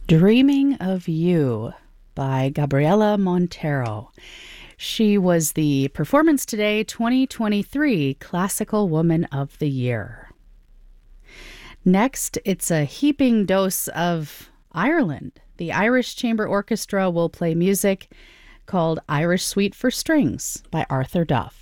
Dreaming of You by Gabriela Montero. She was the Performance Today 2023 Classical Woman of the Year. Next, it's a heaping dose of Ireland. The Irish Chamber Orchestra will play music called Irish Suite for Strings by Arthur Duff.